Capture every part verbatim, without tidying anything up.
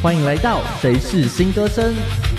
欢迎来到谁是新歌声。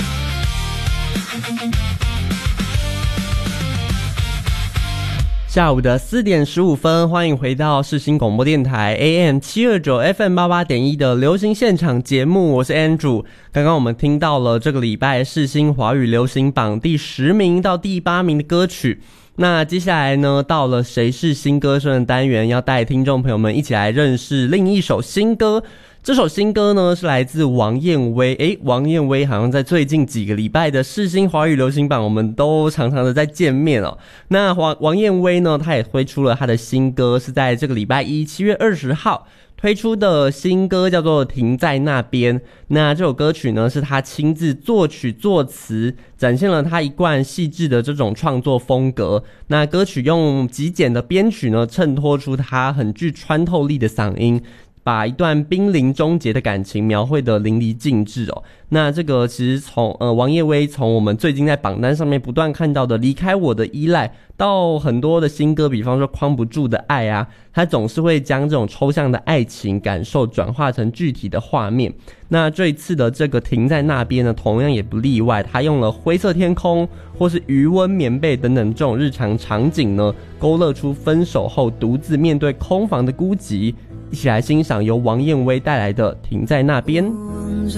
下午的四点十五分，欢迎回到世新广播电台 A M 七二九 F M 八八点一的流行现场节目，我是 Andrew。刚刚我们听到了这个礼拜世新华语流行榜第十名到第八名的歌曲。那接下来呢，到了谁是新歌声的单元，要带听众朋友们一起来认识另一首新歌。这首新歌呢是来自王燕威，诶，王燕威好像在最近几个礼拜的世新华语流行榜，我们都常常的在见面哦。那王王燕威呢，他也推出了他的新歌，是在这个礼拜一七月二十号推出的新歌，叫做《停在那边》。那这首歌曲呢，是他亲自作曲作词，展现了他一贯细致的这种创作风格。那歌曲用极简的编曲呢，衬托出他很具穿透力的嗓音，把一段濒临终结的感情描绘得淋漓尽致哦。那这个其实从呃王燕威从我们最近在榜单上面不断看到的离开我的依赖，到很多的新歌，比方说框不住的爱啊，他总是会将这种抽象的爱情感受转化成具体的画面。那这一次的这个停在那边呢，同样也不例外，他用了灰色天空或是余温棉被等等这种日常场景呢，勾勒出分手后独自面对空房的孤寂。一起来欣赏由王燕威带来的《停在那边》。